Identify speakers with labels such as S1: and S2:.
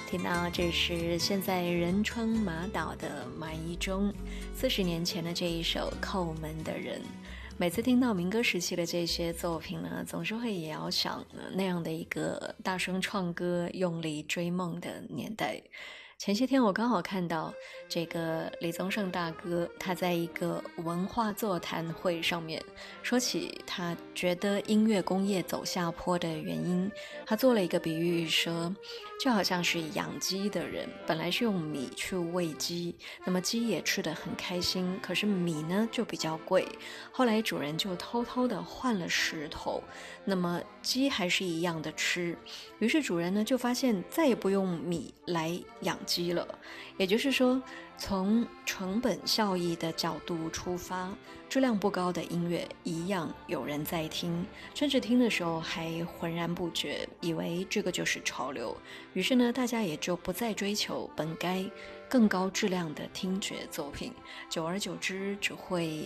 S1: 听到这是现在仁川马岛的马一中40年前的这一首《叩门的人》。每次听到民歌时期的这些作品呢，总是会遥想那样的一个大声唱歌、用力追梦的年代。前些天我刚好看到这个李宗盛大哥，他在一个文化座谈会上面说起他觉得音乐工业走下坡的原因，他做了一个比喻说，就好像是养鸡的人本来是用米去喂鸡，那么鸡也吃得很开心，可是米呢就比较贵，后来主人就偷偷的换了石头，那么鸡还是一样的吃，于是主人呢就发现再也不用米来养鸡了。也就是说，从成本效益的角度出发，质量不高的音乐一样有人在听，甚至听的时候还浑然不觉，以为这个就是潮流。于是呢，大家也就不再追求本该更高质量的听觉作品，久而久之只会